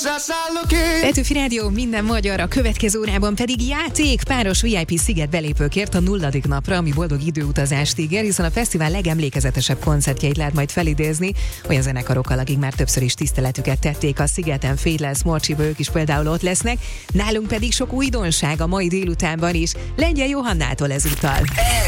Petőfi Rádió, minden magyar, a következő órában pedig játék, páros VIP sziget belépőkért a 0. napra, ami boldog időutazást ígér, hiszen a fesztivál legemlékezetesebb koncertjeit lehet majd felidézni, olyan zenekarokkal, akik már többször is tiszteletüket tették a szigeten, Faithless, Morcsiba, ők is például ott lesznek, nálunk pedig sok újdonság a mai délutánban is, Lengyel Johannától ezúttal.